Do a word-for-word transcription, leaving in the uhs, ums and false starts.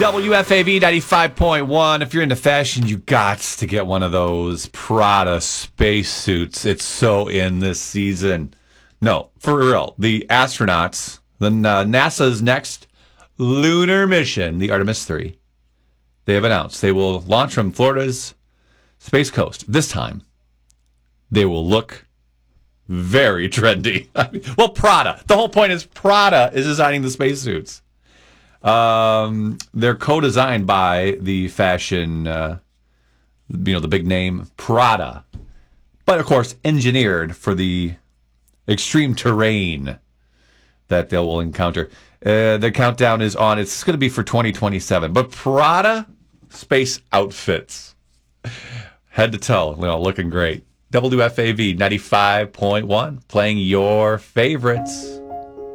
W F A V ninety-five point one. If you're into fashion, you got to get one of those Prada spacesuits. It's so in this season. No, for real. The astronauts, the uh, NASA's next lunar mission, the Artemis three, they have announced they will launch from Florida's Space Coast. This time, they will look very trendy. Well, Prada. The whole point is Prada is designing the spacesuits. Um, they're co-designed by the fashion, uh, you know, the big name Prada, but of course engineered for the extreme terrain that they will encounter. Uh, the countdown is on. It's going to be for twenty twenty-seven, but Prada space outfits, head to toe, you know, looking great. W F A V ninety-five point one, playing your favorites.